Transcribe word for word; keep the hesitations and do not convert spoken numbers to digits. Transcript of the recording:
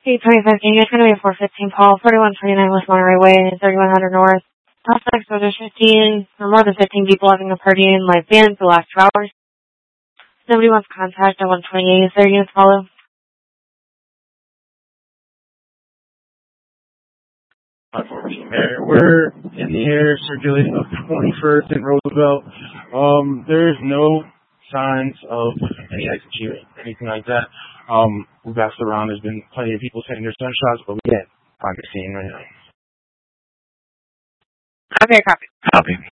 eight twenty-five, it's going to be a four fifteen call, forty-one twenty-nine West Monterey Way, thirty-one hundred North. Suspects, so there's fifteen, or more than fifteen people having a party in live band for the last two hours. Nobody wants contact at one twenty-eight, is there units follow? We're in the air circulation of twenty-first and Roosevelt. Um, there's no signs of any execution, anything like that. Um, we've asked around. There's been plenty of people taking their gunshots, but we can't find the scene right now. Okay, copy. Copy.